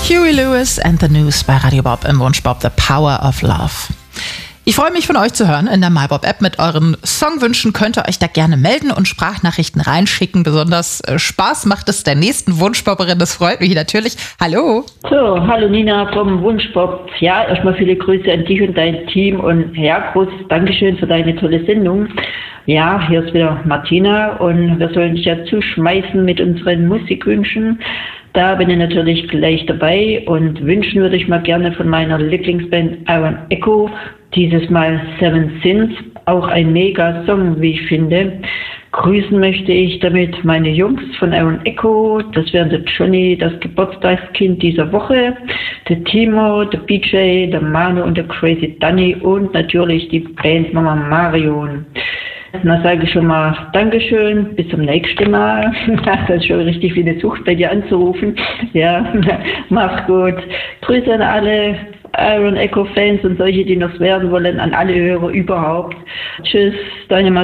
Huey Lewis and the News bei Radio Bob im Wunschbob The Power of Love. Ich freue mich, von euch zu hören in der MyBob-App. Mit euren Songwünschen könnt ihr euch da gerne melden und Sprachnachrichten reinschicken. Besonders Spaß macht es der nächsten Wunschbobberin. Das freut mich natürlich. Hallo. So, hallo Nina vom Wunschbob. Ja, erstmal viele Grüße an dich und dein Team und ja, großes Dankeschön für deine tolle Sendung. Ja, hier ist wieder Martina und wir sollen dich ja zuschmeißen mit unseren Musikwünschen. Da bin ich natürlich gleich dabei und wünschen würde ich mal gerne von meiner Lieblingsband Iron Echo dieses Mal Seven Sins, auch ein mega Song, wie ich finde. Grüßen möchte ich damit meine Jungs von Iron Echo, das wären der Johnny, das Geburtstagskind dieser Woche, der Timo, der BJ, der Manu und der Crazy Danny und natürlich die Bandmama Marion. Na, sage ich schon mal Dankeschön, bis zum nächsten Mal. Das ist schon richtig wie eine Sucht bei dir anzurufen. Ja, mach's gut. Grüße an alle Iron Echo Fans und solche, die noch werden wollen, an alle Hörer überhaupt. Tschüss, deine Martina.